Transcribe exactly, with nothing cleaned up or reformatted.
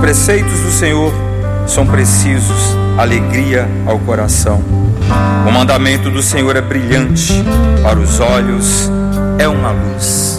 preceitos do Senhor são precisos, alegria ao coração. O mandamento do Senhor é brilhante, para os olhos é uma luz.